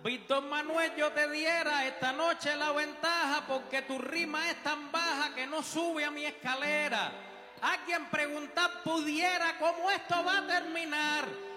Víctor Manuel, yo te diera esta noche la ventaja porque tu rima es tan baja que no sube a mi escalera. A quien preguntar pudiera cómo esto va a terminar.